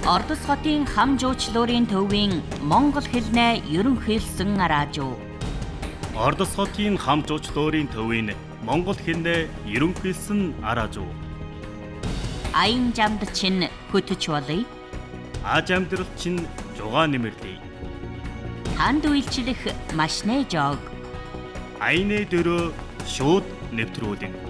Ордос хотын хам жуучлуурын төвийн монгол хэлнээ ерөнхийлсөн радио. Ордос хотын хам жуучлуурын төвийн монгол хэлнээ ерөнхийлсөн радио. Аян жамд чинь хөтөч болъё. Аж амьдрал чинь жугаа нэмэрлэе. Танд үйлчлэх маш нэ жог. Аяны дөрөө шууд нэвтрүүлнэ.